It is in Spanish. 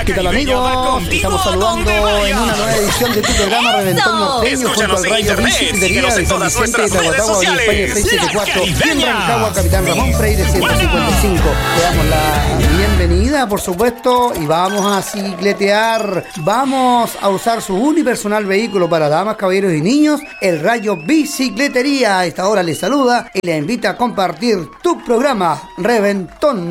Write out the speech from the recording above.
¿Qué tal, amigos? Estamos saludando en una nueva edición de tu programa Reventón Norteño junto al Rayo Bicicletería de San Vicente de Tahuatahua, Vía España 674 y en Rancagua, Capitán Ramón Freire 155. Le damos la bienvenida, por supuesto, y vamos a cicletear. Vamos a usar su unipersonal vehículo para damas, caballeros y niños, el Rayo Bicicletería. A esta hora les saluda y le invita a compartir tu programa Reventón